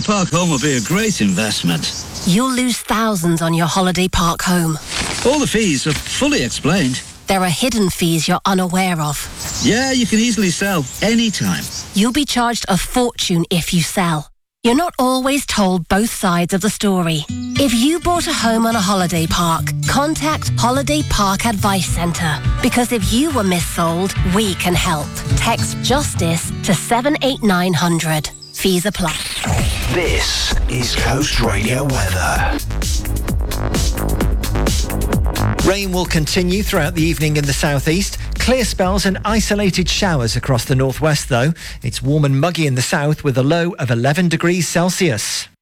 Park Home will be a great investment. You'll lose thousands on your Holiday Park Home. All the fees are fully explained. There are hidden fees you're unaware of. Yeah, you can easily sell anytime. You'll be charged a fortune if you sell. You're not always told both sides of the story. If you bought a home on a holiday park, contact Holiday Park Advice Centre. Because if you were missold, we can help. Text JUSTICE to 78900. Fees apply. This is Coast Radio weather. Rain will continue throughout the evening in the southeast. Clear spells and isolated showers across the northwest, though. It's warm and muggy in the south with a low of 11 degrees Celsius.